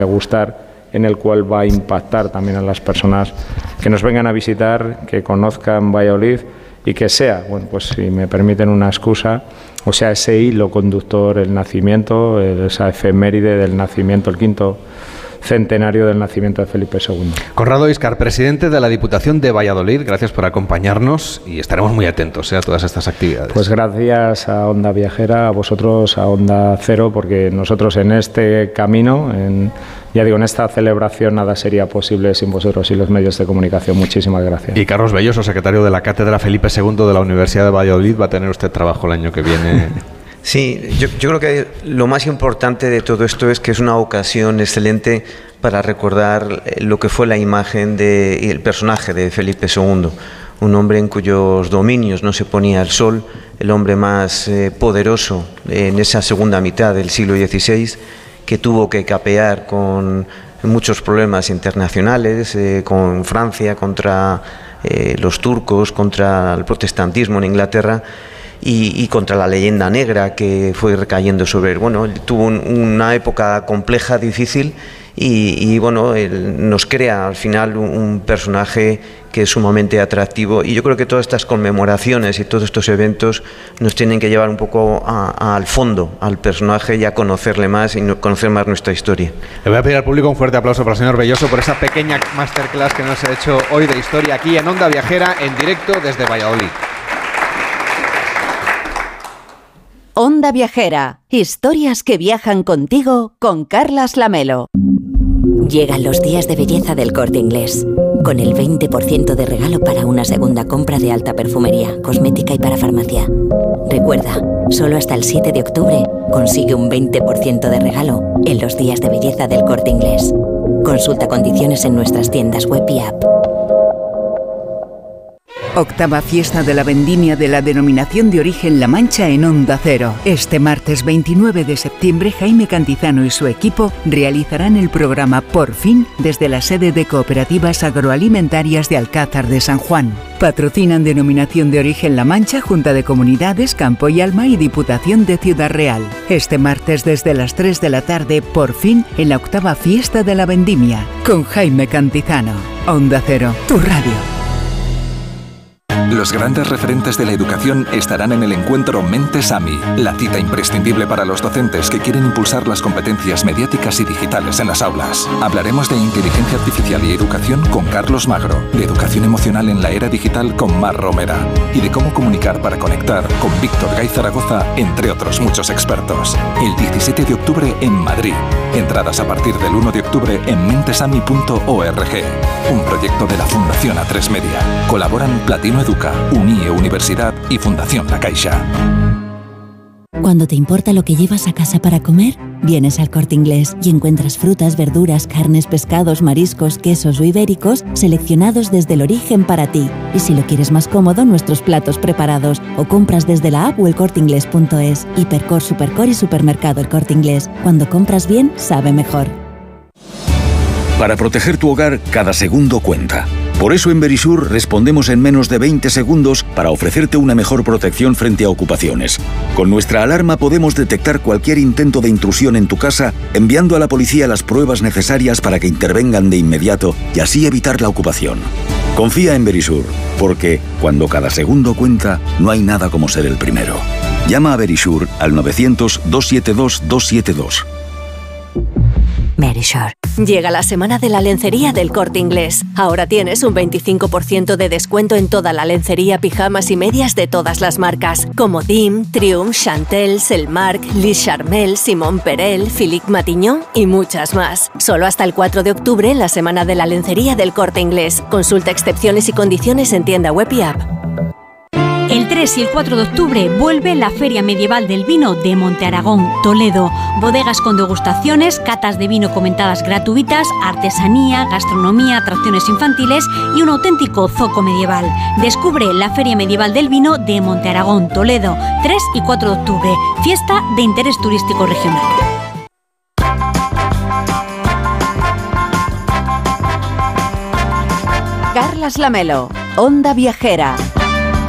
gustar, en el cual va a impactar también a las personas que nos vengan a visitar, que conozcan Valladolid y que sea, bueno, pues si me permiten una excusa, o sea, ese hilo conductor, el nacimiento, esa efeméride del nacimiento, el quinto centenario del nacimiento de Felipe II. Conrado Íscar, presidente de la Diputación de Valladolid, gracias por acompañarnos y estaremos muy atentos a todas estas actividades. Pues gracias a Onda Viajera, a vosotros, a Onda Cero, porque nosotros en este camino, en esta celebración, nada sería posible sin vosotros y los medios de comunicación. Muchísimas gracias. Y Carlos Belloso, secretario de la Cátedra Felipe II de la Universidad de Valladolid, va a tener usted trabajo el año que viene. Sí, yo creo que lo más importante de todo esto es que es una ocasión excelente para recordar lo que fue la imagen y el personaje de Felipe II, un hombre en cuyos dominios no se ponía el sol, el hombre más poderoso en esa segunda mitad del siglo XVI, que tuvo que capear con muchos problemas internacionales, con Francia, contra los turcos, contra el protestantismo en Inglaterra, y contra la leyenda negra que fue recayendo sobre él. Bueno, él tuvo una época compleja, difícil, y bueno, él nos crea al final un personaje que es sumamente atractivo, y yo creo que todas estas conmemoraciones y todos estos eventos nos tienen que llevar un poco al fondo, al personaje, y a conocerle más y conocer más nuestra historia. Le voy a pedir al público un fuerte aplauso para el señor Belloso por esa pequeña masterclass que nos ha hecho hoy de historia aquí en Onda Viajera, en directo desde Valladolid. Onda Viajera, historias que viajan contigo con Carlas Lamelo. Llegan los días de belleza del Corte Inglés, con el 20% de regalo para una segunda compra de alta perfumería, cosmética y para farmacia. Recuerda, solo hasta el 7 de octubre consigue un 20% de regalo en los días de belleza del Corte Inglés. Consulta condiciones en nuestras tiendas web y app. Octava fiesta de la vendimia de la denominación de origen La Mancha en Onda Cero. Este martes 29 de septiembre, Jaime Cantizano y su equipo realizarán el programa Por Fin desde la sede de Cooperativas Agroalimentarias de Alcázar de San Juan. Patrocinan denominación de origen La Mancha, Junta de Comunidades, Campo y Alma y Diputación de Ciudad Real. Este martes desde las 3 de la tarde, Por Fin, en la octava fiesta de la vendimia, con Jaime Cantizano. Onda Cero, tu radio. Los grandes referentes de la educación estarán en el encuentro Mentes AMI, la cita imprescindible para los docentes que quieren impulsar las competencias mediáticas y digitales en las aulas. Hablaremos de inteligencia artificial y educación con Carlos Magro, de educación emocional en la era digital con Mar Romera y de cómo comunicar para conectar con Víctor Gay Zaragoza, entre otros muchos expertos. El 17 de octubre en Madrid. Entradas a partir del 1 de octubre en mentesami.org. Un proyecto de la Fundación A3 Media. Colaboran Platino Educa, UNIE Universidad y Fundación La Caixa. Cuando te importa lo que llevas a casa para comer, vienes al Corte Inglés y encuentras frutas, verduras, carnes, pescados, mariscos, quesos o ibéricos seleccionados desde el origen para ti. Y si lo quieres más cómodo, nuestros platos preparados o compras desde la app o elcorteinglés.es. Hipercor, Supercor y Supermercado El Corte Inglés. Cuando compras bien, sabe mejor. Para proteger tu hogar, cada segundo cuenta. Por eso en Verisur respondemos en menos de 20 segundos para ofrecerte una mejor protección frente a ocupaciones. Con nuestra alarma podemos detectar cualquier intento de intrusión en tu casa, enviando a la policía las pruebas necesarias para que intervengan de inmediato y así evitar la ocupación. Confía en Verisur, porque cuando cada segundo cuenta, no hay nada como ser el primero. Llama a Verisur al 900-272-272. Verisur. Llega la semana de la lencería del Corte Inglés. Ahora tienes un 25% de descuento en toda la lencería, pijamas y medias de todas las marcas, como Dim, Triumph, Chantel, Selmark, Lis Charmel, Simon Perel, Philippe Matignon y muchas más. Solo hasta el 4 de octubre en la semana de la lencería del Corte Inglés. Consulta excepciones y condiciones en tienda web y app. El 3 y el 4 de octubre vuelve la Feria Medieval del Vino de Monte Aragón, Toledo. Bodegas con degustaciones, catas de vino comentadas gratuitas, artesanía, gastronomía, atracciones infantiles y un auténtico zoco medieval. Descubre la Feria Medieval del Vino de Monte Aragón, Toledo, 3 y 4 de octubre. Fiesta de interés turístico regional. Carlas Lamelo, Onda Viajera.